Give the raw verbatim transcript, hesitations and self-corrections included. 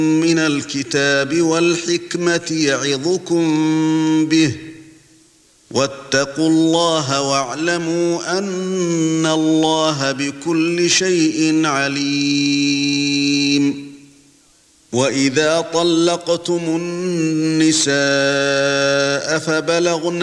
مِنَ الْكِتَابِ وَالْحِكْمَةِ يَعِظُكُم بِهِ وَاتَّقُوا اللَّهَ وَاعْلَمُوا أَنَّ اللَّهَ بِكُلِّ شَيْءٍ عَلِيمٌ وَإِذَا طَلَّقْتُمُ النِّسَاءَ فَبَلَغْنَ